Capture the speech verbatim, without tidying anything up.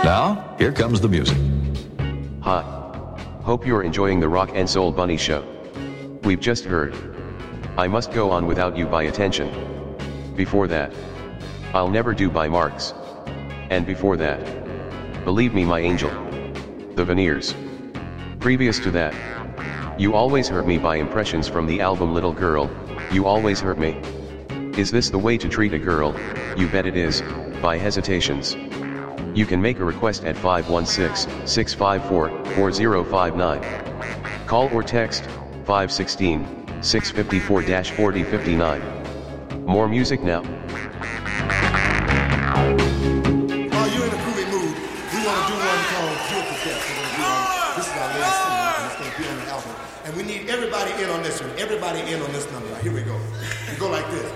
Now, here comes the music. Hi. Hope you're enjoying the Rock and Soul Bunny Show. We've just heard I Must Go On Without You by Attention. Before that, I'll Never Do by Marks. And before that, Believe Me My Angel, The Veneers. Previous to that, You Always Hurt Me by Impressions from the album Little Girl, You Always Hurt Me. Is This the Way to Treat a Girl? You Bet It Is, by Hesitations. You can make a request at five one six, six five four, four zero five nine. Call or text five one six, six five four, four zero five nine. More music now. While you're in a groovy mood, we want to do one called Guilty Death. We're gonna do one. This is our latest single, and it's going to be on the album. And we need everybody in on this one. Everybody in on this number. Here we go. We go like this.